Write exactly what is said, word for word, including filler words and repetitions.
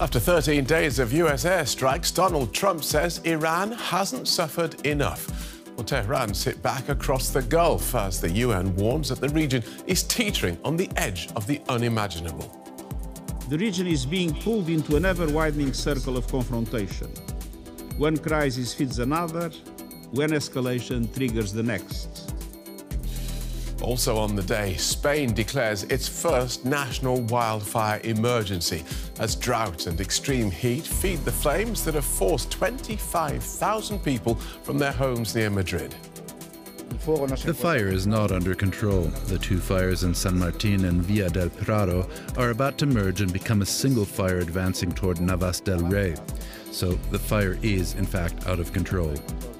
After thirteen days of U S airstrikes, Donald Trump says Iran hasn't suffered enough. Well, Tehran sit back across the Gulf as the U N warns that the region is teetering on the edge of the unimaginable. The region is being pulled into an ever-widening circle of confrontation. One crisis feeds another, one escalation triggers the next. Also on the day, Spain declares its first national wildfire emergency as drought and extreme heat feed the flames that have forced twenty-five thousand people from their homes near Madrid. The fire is not under control. The two fires in San Martin and Villa del Prado are about to merge and become a single fire advancing toward Navas del Rey. So the fire is, in fact, out of control.